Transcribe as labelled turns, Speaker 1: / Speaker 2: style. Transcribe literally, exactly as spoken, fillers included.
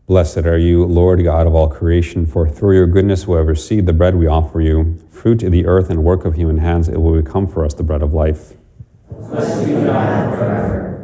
Speaker 1: Blessed are you, Lord God of all creation, for through your goodness will ever seed the bread we offer you, fruit of the earth and work of human hands, it will become for us the bread of life.
Speaker 2: Blessed be God forever.